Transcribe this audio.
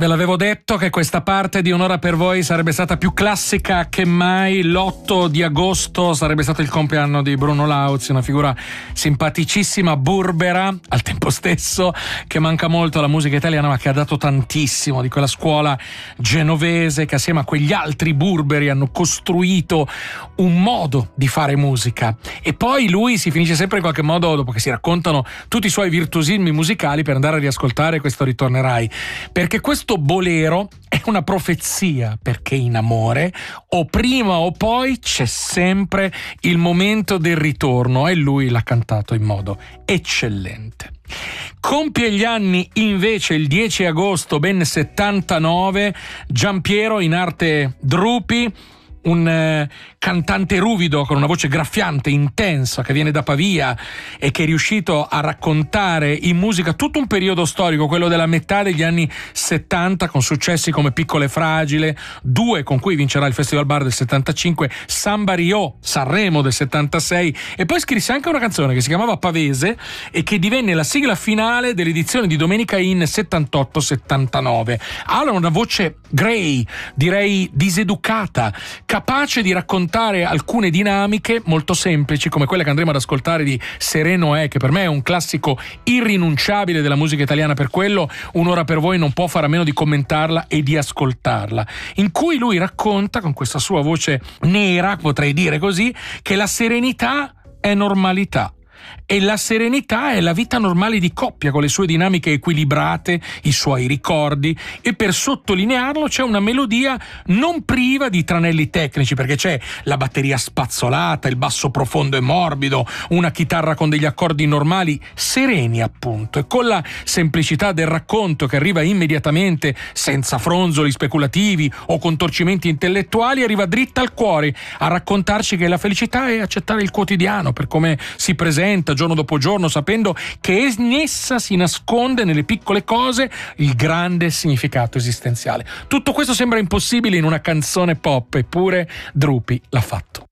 Ve l'avevo detto che questa parte di Un'ora per voi sarebbe stata più classica che mai. L'8 di agosto sarebbe stato il compleanno di Bruno Lauzi, una figura simpaticissima, burbera al tempo stesso, che manca molto alla musica italiana, ma che ha dato tantissimo di quella scuola genovese che assieme a quegli altri burberi hanno costruito un modo di fare musica. E poi lui si finisce sempre in qualche modo, dopo che si raccontano tutti i suoi virtuosismi musicali, per andare a riascoltare Questo ritornerai, perché questo bolero è una profezia, perché in amore o prima o poi c'è sempre il momento del ritorno, e lui l'ha cantato in modo eccellente. Compie gli anni invece il 10 agosto, ben 79, Giampiero, in arte Drupi, un cantante ruvido con una voce graffiante, intensa, che viene da Pavia e che è riuscito a raccontare in musica tutto un periodo storico, quello della metà degli anni 70, con successi come Piccolo e Fragile, 2 con cui vincerà il Festival Bar del 75, Samba Rio, Sanremo del 76, e poi scrisse anche una canzone che si chiamava Pavese e che divenne la sigla finale dell'edizione di Domenica In 78-79. Ha una voce grey, direi diseducata, capace di raccontare alcune dinamiche molto semplici, come quella che andremo ad ascoltare di Sereno è, che per me è un classico irrinunciabile della musica italiana. Per quello Un'ora per voi non può fare a meno di commentarla e di ascoltarla, in cui lui racconta con questa sua voce nera, potrei dire così, che la serenità è normalità. E la serenità è la vita normale di coppia, con le sue dinamiche equilibrate, i suoi ricordi, e per sottolinearlo c'è una melodia non priva di tranelli tecnici, perché c'è la batteria spazzolata, il basso profondo e morbido, una chitarra con degli accordi normali, sereni appunto, e con la semplicità del racconto che arriva immediatamente, senza fronzoli speculativi o contorcimenti intellettuali, arriva dritta al cuore a raccontarci che la felicità è accettare il quotidiano per come si presenta giorno dopo giorno, sapendo che in essa si nasconde nelle piccole cose il grande significato esistenziale. Tutto questo sembra impossibile in una canzone pop, eppure Drupi l'ha fatto.